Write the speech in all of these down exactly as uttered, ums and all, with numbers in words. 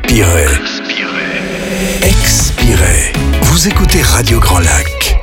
Inspirez. Expirez. Vous écoutez Radio Grand Lac.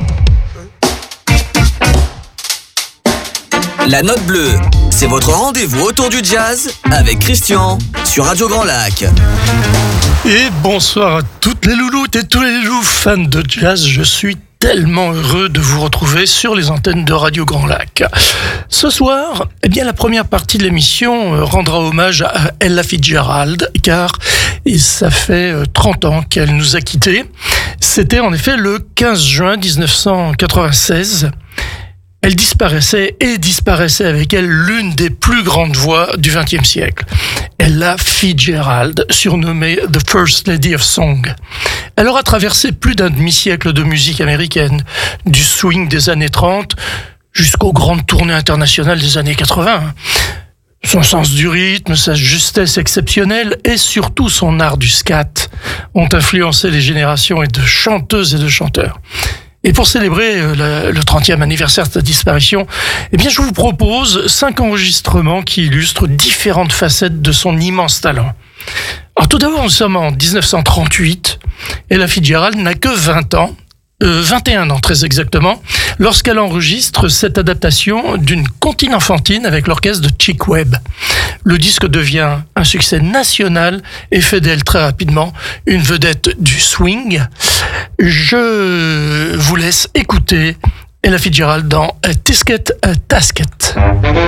La Note Bleue, c'est votre rendez-vous autour du jazz avec Christian sur Radio Grand Lac. Et bonsoir à toutes les louloutes et tous les loulous fans de jazz. Je suis tellement heureux de vous retrouver sur les antennes de Radio Grand Lac. Ce soir, eh bien, la première partie de l'émission rendra hommage à Ella Fitzgerald, car ça fait trente ans qu'elle nous a quittés. C'était en effet le quinze juin dix-neuf cent quatre-vingt-seize. Elle disparaissait et disparaissait avec elle l'une des plus grandes voix du vingtième siècle. Ella Fitzgerald, surnommée The First Lady of Song. Elle aura traversé plus d'un demi-siècle de musique américaine, du swing des années trente jusqu'aux grandes tournées internationales des années quatre-vingts. Son sens du rythme, sa justesse exceptionnelle et surtout son art du scat ont influencé les générations et de chanteuses et de chanteurs. Et pour célébrer le, le trentième anniversaire de sa disparition, eh bien, je vous propose cinq enregistrements qui illustrent différentes facettes de son immense talent. Alors, tout d'abord, nous sommes en dix-neuf cent trente-huit. Ella Fitzgerald n'a que vingt ans, euh, vingt et un ans très exactement, lorsqu'elle enregistre cette adaptation d'une comptine enfantine avec l'orchestre de Chick Webb. Le disque devient un succès national et fait d'elle très rapidement une vedette du swing. Je vous laisse écouter Ella Fitzgerald dans A Tisket, A Tasket.